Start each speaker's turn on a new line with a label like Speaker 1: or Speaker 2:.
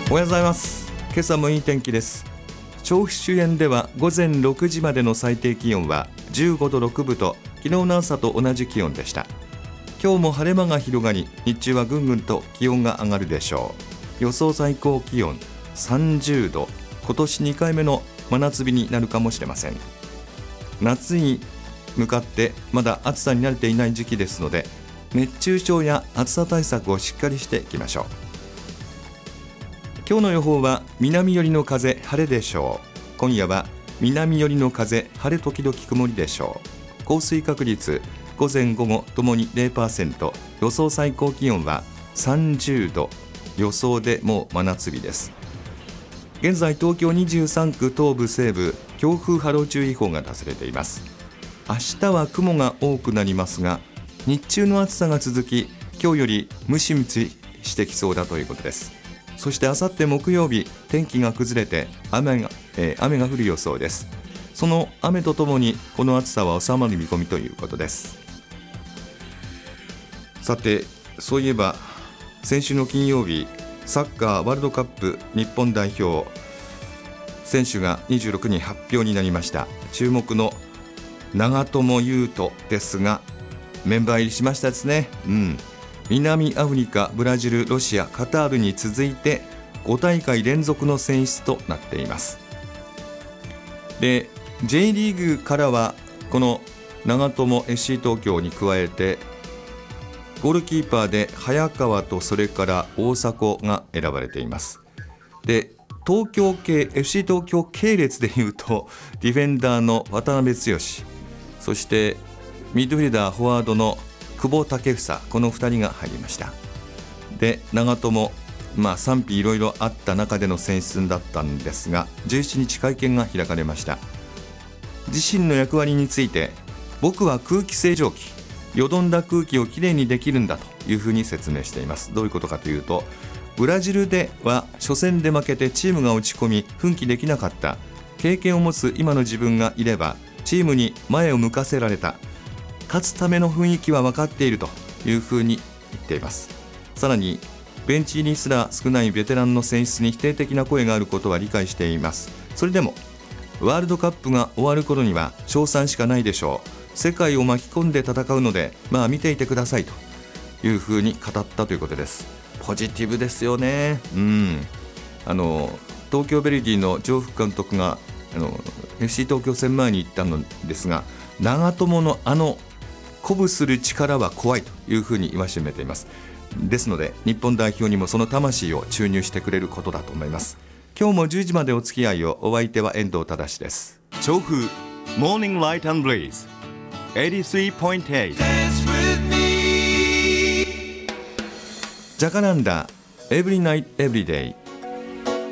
Speaker 1: おはようございます。今朝もいい天気です。調布周辺では午前6時までの最低気温は15度6分と昨日の朝と同じ気温でした。今日も晴れ間が広がり、日中はぐんぐんと気温が上がるでしょう。予想最高気温30度、今年2回目の真夏日になるかもしれません。夏に向かってまだ暑さに慣れていない時期ですので、熱中症や暑さ対策をしっかりしていきましょう。今日の予報は南寄りの風、晴れでしょう。今夜は南寄りの風、晴れ時々曇りでしょう。降水確率午前午後ともに 0%、 予想最高気温は30度、予想でもう真夏日です。現在東京23区東部西部、強風波浪注意報が出されています。明日は雲が多くなりますが、日中の暑さが続き、今日よりムシムシしてきそうだということです。そしてあさって木曜日、天気が崩れて雨が降る予想です。その雨とともにこの暑さは収まる見込みということです。さて、そういえば先週の金曜日、サッカーワールドカップ日本代表選手が26人発表になりました。注目の長友佑都ですが、メンバー入りしましたですね。南アフリカ、ブラジル、ロシア、カタールに続いて5大会連続の選出となっています。で、J リーグからはこの長友 FC 東京に加えて、ゴールキーパーで早川とそれから大迫が選ばれています。で、東京系 FC 東京系列でいうと、ディフェンダーの渡辺剛、そしてミッドフィルダーフォワードの久保建英、この2人が入りました。で、長友、賛否いろいろあった中での選出だったんですが、17日会見が開かれました。自身の役割について、僕は空気清浄機、よどんだ空気をきれいにできるんだというふうに説明しています。どういうことかというと、ブラジルでは初戦で負けてチームが落ち込み奮起できなかった。経験を持つ今の自分がいればチームに前を向かせられた。勝つための雰囲気は分かっているというふうに言っています。さらに、ベンチ入りすら少ないベテランの選出に否定的な声があることは理解しています。それでもワールドカップが終わる頃には称賛しかないでしょう。世界を巻き込んで戦うので、見ていてくださいというふうに語ったということです。ポジティブですよね。東京ヴェルディのジョーフ監督がFC 東京戦前に言ったのですが、長友の鼓舞する力は怖いというふうに戒めています。ですので日本代表にもその魂を注入してくれることだと思います。今日も10時までお付き合いを。お相手は遠藤忠です。
Speaker 2: 調布モーニングライト&ブリーズ 83.8
Speaker 1: ジャカランダエブリナイトエブリデイ。